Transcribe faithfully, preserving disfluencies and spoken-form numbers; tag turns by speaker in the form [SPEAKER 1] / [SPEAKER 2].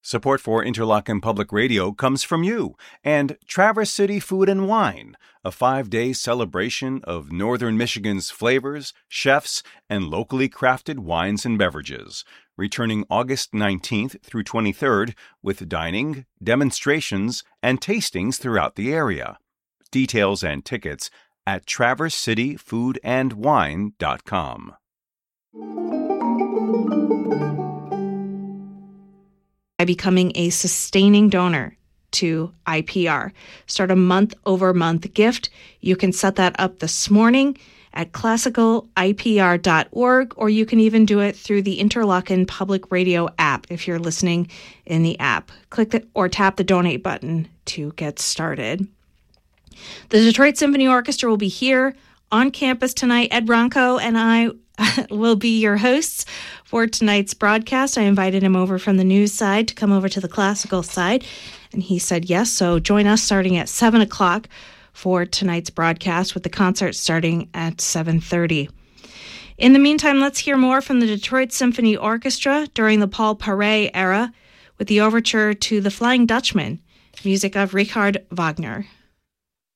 [SPEAKER 1] Support for Interlochen Public Radio comes from you and Traverse City Food and Wine, a five-day celebration of Northern Michigan's flavors, chefs, and locally crafted wines and beverages, returning August nineteenth through twenty-third with dining, demonstrations, and tastings throughout the area. Details and tickets at traverse city food and wine dot com.
[SPEAKER 2] By becoming a sustaining donor to I P R. Start a month-over-month gift. You can set that up this morning at classical I P R dot org, or you can even do it through the Interlochen Public Radio app if you're listening in the app. Click the, or tap the donate button to get started. The Detroit Symphony Orchestra will be here on campus tonight. Ed Bronco and I will be your hosts for tonight's broadcast. I invited him over from the news side to come over to the classical side, and he said yes. So join us starting at seven o'clock for tonight's broadcast, with the concert starting at seven thirty. In the meantime, let's hear more from the Detroit Symphony Orchestra during the Paul Paray era with the overture to The Flying Dutchman, music of Richard Wagner.